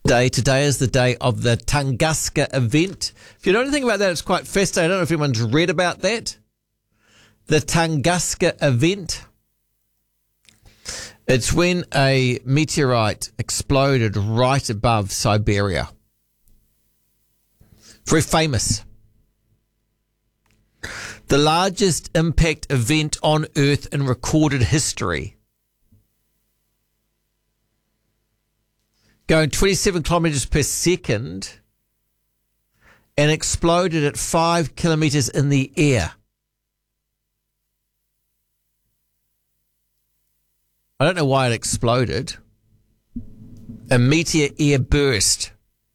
Today is the day of the Tunguska event. If you know anything about that, it's quite fascinating. I don't know if anyone's read about that. The Tunguska event. It's when a meteorite exploded right above Siberia. Very famous. The largest impact event on Earth in recorded history. Going 27 kilometres per second and exploded at 5 kilometres in the air. I don't know why it exploded. A meteor air burst.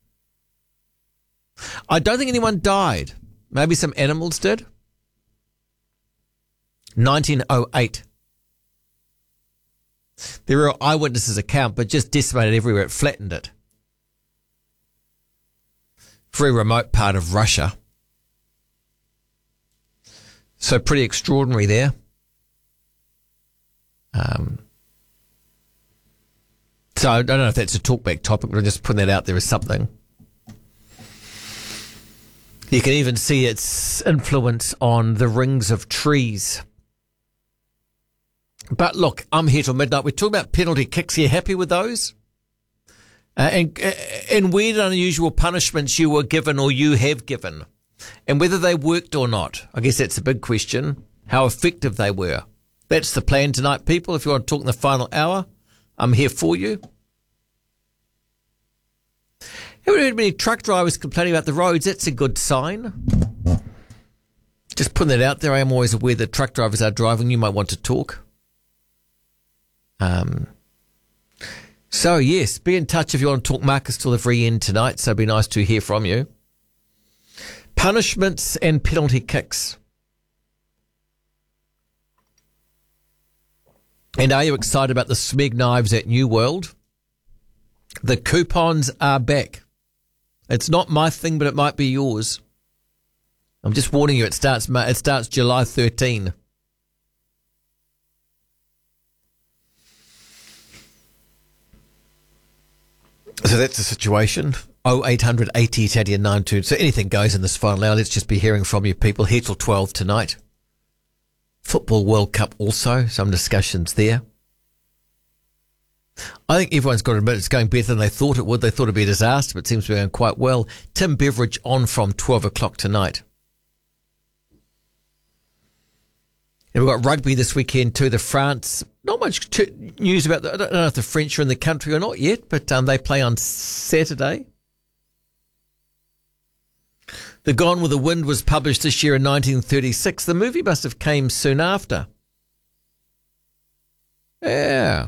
I don't think anyone died. Maybe some animals did. 1908. There are eyewitnesses' account, but just decimated everywhere. It flattened it. Very remote part of Russia. So pretty extraordinary there. So I don't know if that's a talkback topic, but I'm just putting that out there as something. You can even see its influence on the rings of trees. But look, I'm here till midnight. We're talking about penalty kicks. Are you happy with those? And weird and unusual punishments you were given or you have given. And whether they worked or not. I guess that's a big question. How effective they were. That's the plan tonight, people. If you want to talk in the final hour, I'm here for you. Haven't heard many truck drivers complaining about the roads. That's a good sign. Just putting that out there. I am always aware that truck drivers are driving. You might want to talk. So yes, be in touch if you want to talk Marcus till the very end tonight. So it'd be nice to hear from you. Punishments and penalty kicks. And are you excited about the Smeg knives at New World? The coupons are back. It's not my thing, but it might be yours. I'm just warning you. It starts July 13. So that's the situation. 0800 80 Italian 92. So anything goes in this final hour. Let's just be hearing from you people. Here till 12 tonight. Football World Cup also. Some discussions there. I think everyone's got to admit it's going better than they thought it would. They thought it'd be a disaster, but it seems to be going quite well. Tim Beveridge on from 12 o'clock tonight. And we've got rugby this weekend too. The France, not much news about I don't know if the French are in the country or not yet, but they play on Saturday. The Gone with the Wind was published this year in 1936. The movie must have came soon after. Yeah.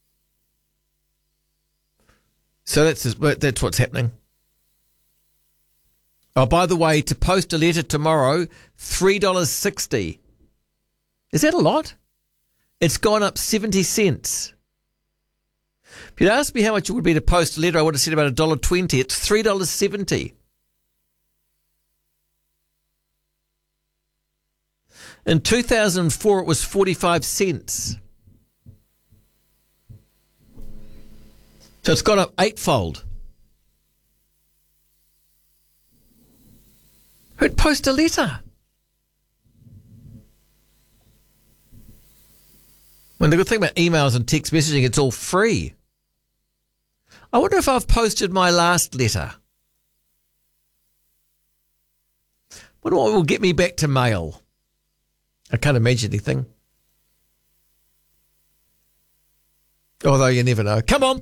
So that's what's happening. Oh, by the way, to post a letter tomorrow, $3.60. Is that a lot? It's gone up 70 cents. If you'd asked me how much it would be to post a letter, I would have said about $1.20. It's $3.70. In 2004, it was 45 cents. So it's gone up eightfold. Who'd post a letter? When the good thing about emails and text messaging, it's all free. I wonder if I've posted my last letter. Wonder what will get me back to mail. I can't imagine anything. Although you never know. Come on.